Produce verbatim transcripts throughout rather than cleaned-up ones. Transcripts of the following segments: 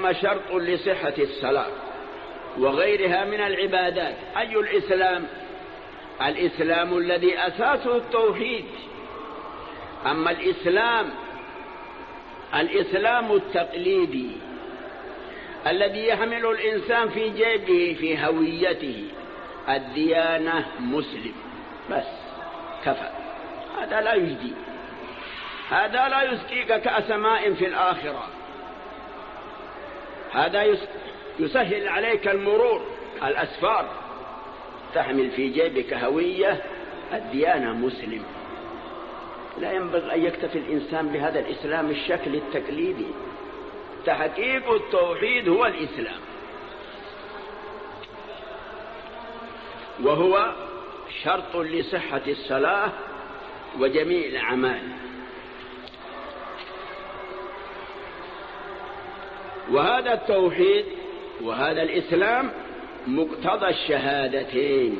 الإسلام شرط لصحة الصلاة وغيرها من العبادات. أي الإسلام؟ الإسلام الذي أساسه التوحيد. أما الإسلام الإسلام التقليدي الذي يحمل الإنسان في جيبه في هويته الديانة مسلم بس كفى. هذا لا يجدي، هذا لا يسقيك كأس ماء في الآخرة. هذا يسهل عليك المرور الأسفار، تحمل في جيبك هوية الديانة مسلم. لا ينبغي أن يكتفي الإنسان بهذا الإسلام الشكل التقليدي. تحقيق التوحيد هو الإسلام، وهو شرط لصحة الصلاة وجميع الأعمال. وهذا التوحيد وهذا الإسلام مقتضى الشهادتين،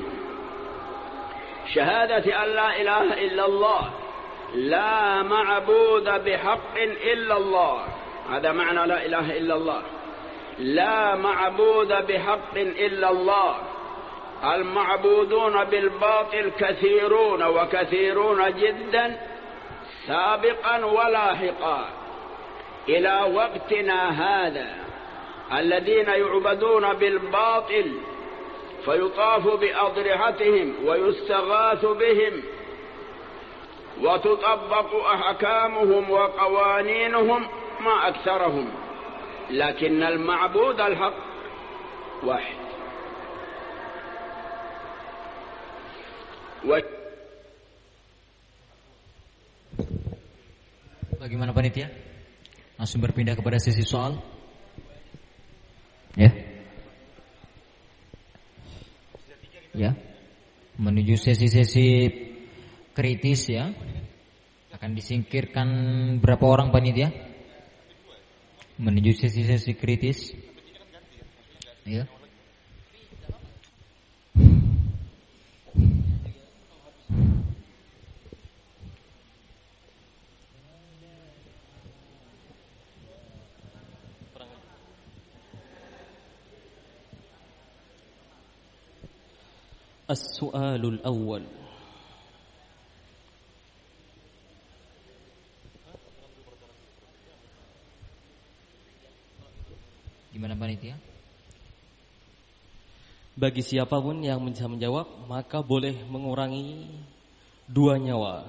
شهادة أن لا إله إلا الله، لا معبود بحق إلا الله. هذا معنى لا إله إلا الله، لا معبود بحق إلا الله. المعبودون بالباطل كثيرون وكثيرون جدا سابقا ولاحقا إلى وقتنا هذا، الذين يعبدون بالباطل فيطاف بأضرحتهم ويستغاث بهم وتطبق أحكامهم وقوانينهم ما أكثرهم، لكن المعبود الحق واحد. و... Bagaimana panitia? Langsung berpindah kepada sesi soal. Ya. Ya. Menuju sesi-sesi kritis ya. Akan disingkirkan berapa orang panitia? Menuju sesi-sesi kritis. Ya. السؤال الأول. Gimana panitia? Bagi siapapun yang bisa menjawab, maka boleh mengurangi dua nyawa.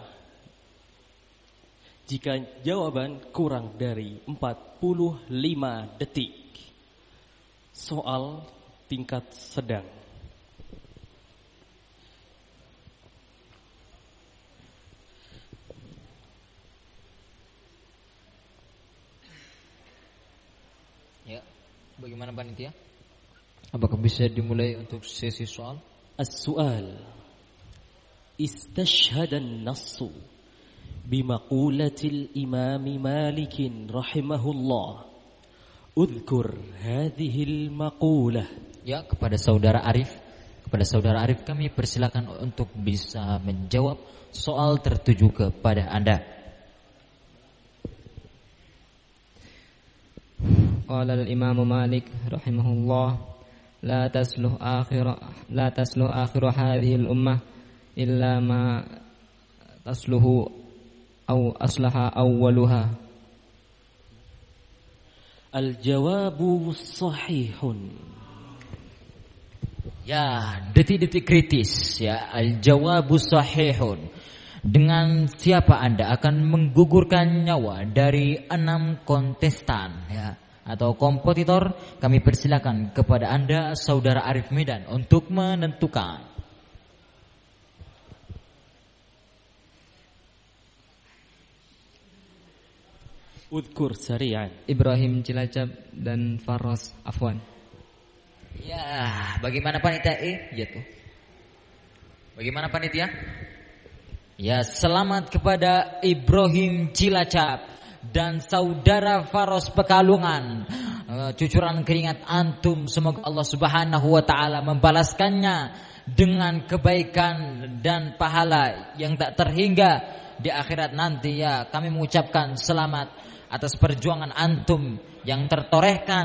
Jika jawaban kurang dari empat puluh lima detik. Soal tingkat sedang. Ya, bagaimana panitia? Apakah bisa dimulai untuk sesi soal? As-su'al. Istashhada an-nassu bimaqulatil Imam Malik rahimahullah. Udhkur hadhil maqula. Ya, kepada saudara Arif, kepada saudara Arif kami persilakan untuk bisa menjawab soal tertuju kepada Anda. Qala al-Imam Malik rahimahullah la tasluh akhir la tasluh akhir hadhihi al-ummah illa ma tasluhu aw aslaha awwaluha. Al-jawabu sahihun. Ya, detik-detik kritis ya. Al-jawabu sahihun. Dengan siapa Anda akan menggugurkan nyawa dari enam kontestan ya, atau kompetitor? Kami persilakan kepada Anda saudara Arif Medan untuk menentukan. Udhkur sari'an. Ibrahim Cilacap dan Faros Afwan. Ya, bagaimana panitia? Eh, ya tuh. Bagaimana panitia? Ya, selamat kepada Ibrahim Cilacap dan saudara Faros Pekalongan. Cucuran keringat antum, semoga Allah Subhanahu wa taala membalaskannya dengan kebaikan dan pahala yang tak terhingga di akhirat nanti ya. Kami mengucapkan selamat atas perjuangan antum yang tertorehkan